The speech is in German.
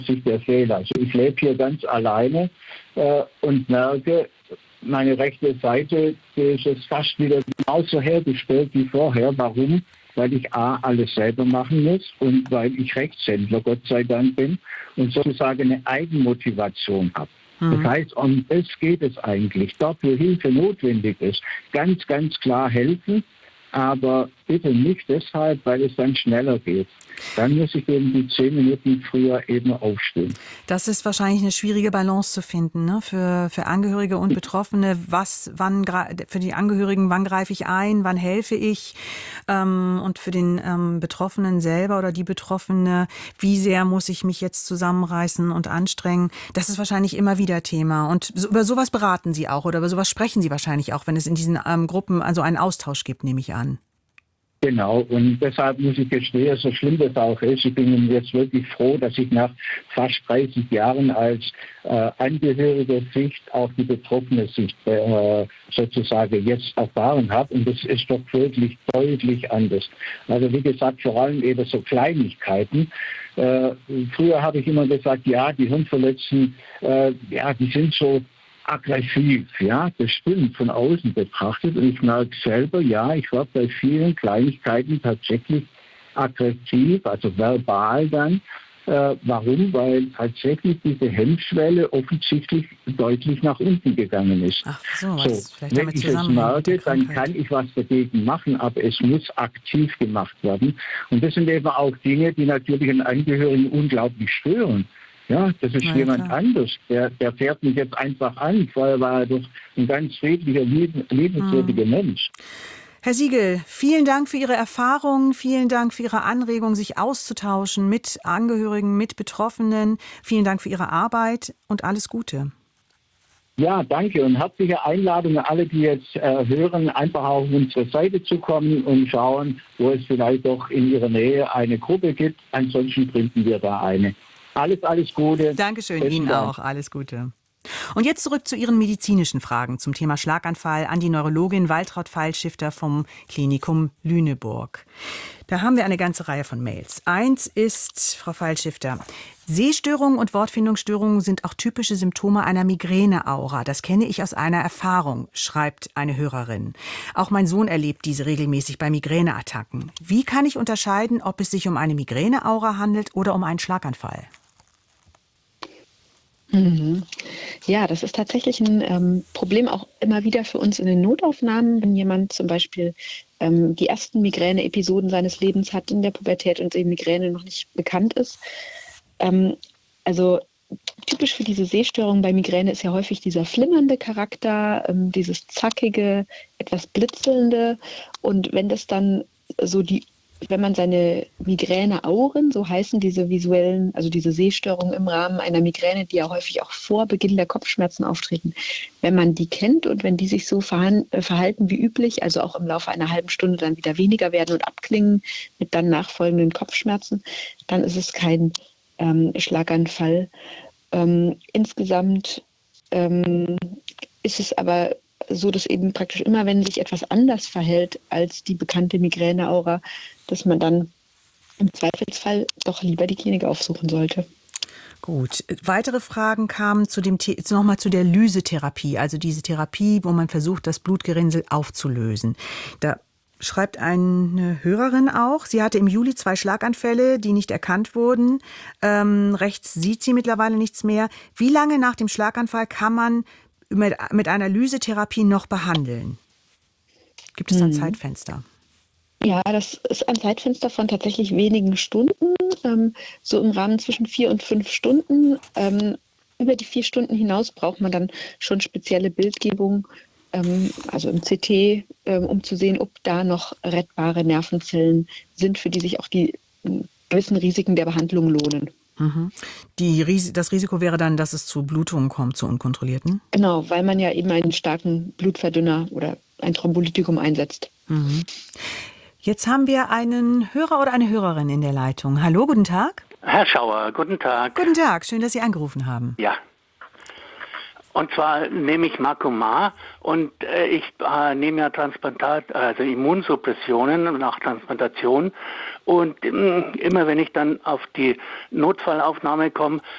sich der Fehler. Also ich lebe hier ganz alleine und merke, meine rechte Seite, die ist jetzt fast wieder genauso hergestellt wie vorher. Warum? Weil ich A, alles selber machen muss und weil ich Rechtshändler, Gott sei Dank, bin und sozusagen eine Eigenmotivation habe. Das heißt, um das geht es eigentlich. Dort, wo Hilfe notwendig ist, ganz, ganz klar helfen, aber bitte nicht deshalb, weil es dann schneller geht. Dann muss ich eben die 10 Minuten früher eben aufstehen. Das ist wahrscheinlich eine schwierige Balance zu finden, ne? Für Angehörige und Betroffene. Für die Angehörigen, wann greife ich ein, wann helfe ich? Und für den Betroffenen selber oder die Betroffene, wie sehr muss ich mich jetzt zusammenreißen und anstrengen? Das ist wahrscheinlich immer wieder Thema. Und über sowas beraten Sie auch oder über sowas sprechen Sie wahrscheinlich auch, wenn es in diesen Gruppen also einen Austausch gibt, nehme ich an. Genau, und deshalb muss ich gestehen, so schlimm das auch ist, ich bin jetzt wirklich froh, dass ich nach fast 30 Jahren als angehörige Sicht auch die betroffene Sicht sozusagen jetzt erfahren habe. Und das ist doch wirklich deutlich anders. Also wie gesagt, vor allem eben so Kleinigkeiten. Früher habe ich immer gesagt, ja, die Hirnverletzten, die sind so aggressiv, ja, das stimmt, von außen betrachtet. Und ich merke selber, ja, ich werde bei vielen Kleinigkeiten tatsächlich aggressiv, also verbal dann. Warum? Weil tatsächlich diese Hemmschwelle offensichtlich deutlich nach unten gegangen ist. Ach so, was vielleicht wenn damit ich es zusammenhängt. merke, dann kann ich was dagegen machen, aber es muss aktiv gemacht werden. Und das sind eben auch Dinge, die natürlich einen Angehörigen unglaublich stören. Ja, das ist jemand anders. Der fährt mich jetzt einfach an. Vorher war er doch ein ganz friedlicher, liebenswürdiger Mensch. Herr Siegel, vielen Dank für Ihre Erfahrungen, vielen Dank für Ihre Anregung, sich auszutauschen mit Angehörigen, mit Betroffenen. Vielen Dank für Ihre Arbeit und alles Gute. Ja, danke und herzliche Einladung an alle, die jetzt hören, einfach auf unsere Seite zu kommen und schauen, wo es vielleicht doch in ihrer Nähe eine Gruppe gibt. Ansonsten gründen wir da eine. Alles Gute. Dankeschön, Ihnen auch. Alles Gute. Und jetzt zurück zu Ihren medizinischen Fragen zum Thema Schlaganfall an die Neurologin Waltraud Pfeilschifter vom Klinikum Lüneburg. Da haben wir eine ganze Reihe von Mails. Eins ist, Frau Pfeilschifter, Sehstörungen und Wortfindungsstörungen sind auch typische Symptome einer Migräneaura. Das kenne ich aus einer Erfahrung, schreibt eine Hörerin. Auch mein Sohn erlebt diese regelmäßig bei Migräneattacken. Wie kann ich unterscheiden, ob es sich um eine Migräneaura handelt oder um einen Schlaganfall? Ja, das ist tatsächlich ein Problem auch immer wieder für uns in den Notaufnahmen, wenn jemand zum Beispiel die ersten Migräne-Episoden seines Lebens hat in der Pubertät und eben Migräne noch nicht bekannt ist. Also typisch für diese Sehstörung bei Migräne ist ja häufig dieser flimmernde Charakter, dieses zackige, etwas blitzelnde. Und wenn das dann so wenn man seine Migräneauren, so heißen diese visuellen, also diese Sehstörungen im Rahmen einer Migräne, die ja häufig auch vor Beginn der Kopfschmerzen auftreten, wenn man die kennt und wenn die sich so verhalten wie üblich, also auch im Laufe einer halben Stunde dann wieder weniger werden und abklingen mit dann nachfolgenden Kopfschmerzen, dann ist es kein Schlaganfall. Insgesamt ist es aber so, dass eben praktisch immer, wenn sich etwas anders verhält als die bekannte Migräneaura, dass man dann im Zweifelsfall doch lieber die Klinik aufsuchen sollte. Gut. Weitere Fragen kamen nochmal zu der Lysetherapie, also diese Therapie, wo man versucht, das Blutgerinnsel aufzulösen. Da schreibt eine Hörerin auch, sie hatte im Juli 2 Schlaganfälle, die nicht erkannt wurden. Rechts sieht sie mittlerweile nichts mehr. Wie lange nach dem Schlaganfall kann man mit einer Lysetherapie noch behandeln? Gibt es ein Zeitfenster? Ja, das ist ein Zeitfenster von tatsächlich wenigen Stunden, so im Rahmen zwischen 4 und 5 Stunden. Über die 4 Stunden hinaus braucht man dann schon spezielle Bildgebung, also im CT, um zu sehen, ob da noch rettbare Nervenzellen sind, für die sich auch die gewissen Risiken der Behandlung lohnen. Das Risiko wäre dann, dass es zu Blutungen kommt, zu unkontrollierten? Genau, weil man ja eben einen starken Blutverdünner oder ein Thrombolytikum einsetzt. Jetzt haben wir einen Hörer oder eine Hörerin in der Leitung. Hallo, guten Tag. Herr Schauer, guten Tag. Guten Tag, schön, dass Sie angerufen haben. Ja. Und zwar nehme ich Makomar und ich nehme ja Transplantat, also Immunsuppressionen nach Transplantation. Und immer wenn ich dann auf die Notfallaufnahme komme,